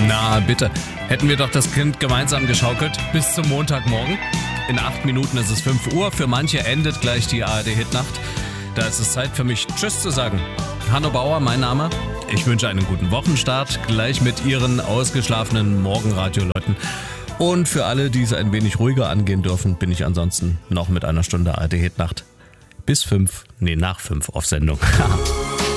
Na bitte, hätten wir doch das Kind gemeinsam geschaukelt bis zum Montagmorgen. In 8 Minuten ist es 5 Uhr, für manche endet gleich die ARD-Hitnacht. Da ist es Zeit für mich, Tschüss zu sagen. Hanno Bauer, mein Name. Ich wünsche einen guten Wochenstart, gleich mit Ihren ausgeschlafenen Morgenradioleuten. Und für alle, die es ein wenig ruhiger angehen dürfen, bin ich ansonsten noch mit einer Stunde ARD-Hitnacht bis nach 5 auf Sendung.